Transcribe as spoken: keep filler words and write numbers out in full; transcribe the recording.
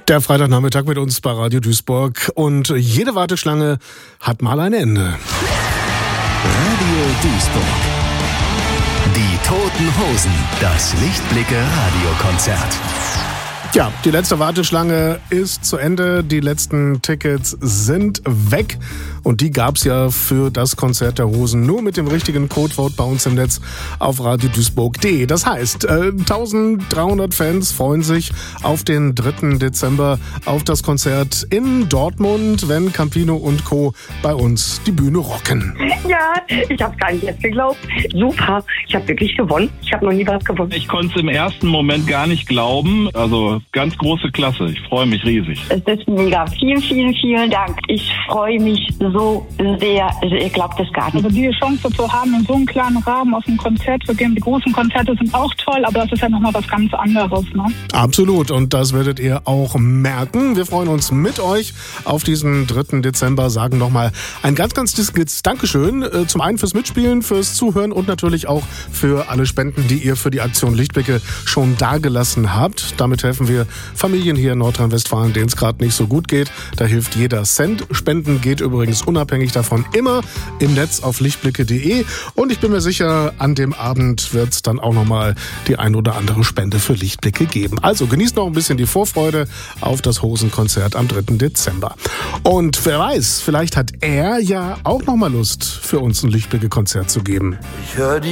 Der Freitagnachmittag mit uns bei Radio Duisburg und jede Warteschlange hat mal ein Ende. Radio Duisburg. Die Toten Hosen, das Lichtblicke-Radiokonzert. Ja, die letzte Warteschlange ist zu Ende, die letzten Tickets sind weg und die gab's ja für das Konzert der Hosen nur mit dem richtigen Codewort bei uns im Netz auf radio duisburg punkt de. Das heißt, äh, dreizehnhundert Fans freuen sich auf den dritten Dezember auf das Konzert in Dortmund, wenn Campino und Co. bei uns die Bühne rocken. Ja, ich habe gar nicht erst geglaubt. Super, ich habe wirklich gewonnen. Ich habe noch nie was gewonnen. Ich konnte es im ersten Moment gar nicht glauben. Also ganz große Klasse. Ich freue mich riesig. Es ist mega. Vielen, vielen, vielen Dank. Ich freue mich so sehr. Ihr glaubt es gar nicht. Also die Chance zu haben, in so einem kleinen Rahmen auf ein Konzert zu gehen. Die großen Konzerte sind auch toll, aber das ist ja nochmal was ganz anderes, ne? Absolut. Und das werdet ihr auch merken. Wir freuen uns mit euch auf diesen dritten Dezember. Sagen nochmal ein ganz, ganz dickes Dankeschön. Zum einen fürs Mitspielen, fürs Zuhören und natürlich auch für alle Spenden, die ihr für die Aktion Lichtblicke schon dagelassen habt. Damit helfen wir Familien hier in Nordrhein-Westfalen, denen es gerade nicht so gut geht. Da hilft jeder Cent. Spenden geht übrigens unabhängig davon immer im Netz auf lichtblicke punkt de. Und ich bin mir sicher, an dem Abend wird es dann auch nochmal die ein oder andere Spende für Lichtblicke geben. Also genießt noch ein bisschen die Vorfreude auf das Hosenkonzert am dritten Dezember. Und wer weiß, vielleicht hat er ja auch nochmal Lust, für uns ein Lichtblicke-Konzert zu geben. Ich hör die